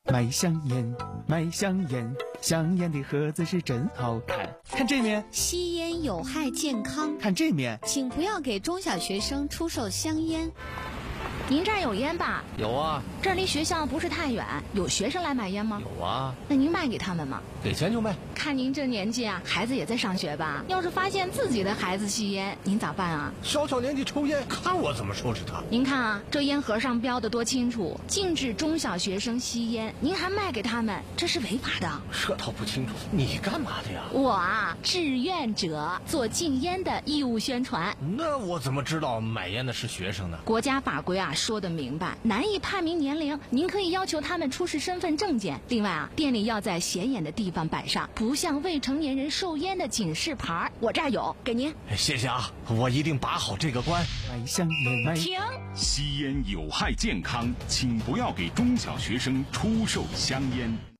卖香烟，卖香烟，香烟的盒子是真好看。看这面， 吸烟有害健康。 看这面， 请不要给中小学生出售香烟。 您这儿有烟吧？ 有啊。 这儿离学校不是太远，有学生来买烟吗？ 有啊。 那您卖给他们吗？ 给钱就卖。 看您这年纪啊，孩子也在上学吧？要是发现自己的孩子吸烟，您咋办啊？ 小年纪抽烟，看我怎么收拾他。 您看啊，这烟盒上标的多清楚，禁止中小学生吸烟，您还卖给他们，这是违法的。 这倒不清楚，你干嘛的呀？ 我啊，志愿者，做禁烟的义务宣传。 那我怎么知道买烟的是学生呢？ 国家法规啊说得明白，难以判明年龄，您可以要求他们出示身份证件。另外啊，店里要在显眼的地方摆上不向未成年人售烟的警示牌，我这儿有，给您。 谢谢啊，我一定把好这个关。 卖香烟，卖停！ 吸烟有害健康，请不要给中小学生出售香烟。